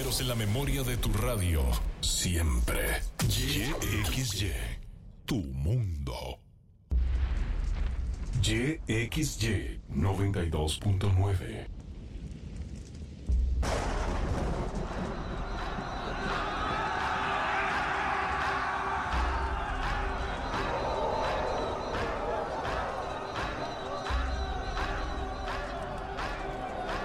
números en la memoria de tu radio. Siempre. YXY. Tu mundo. YXY 92.9.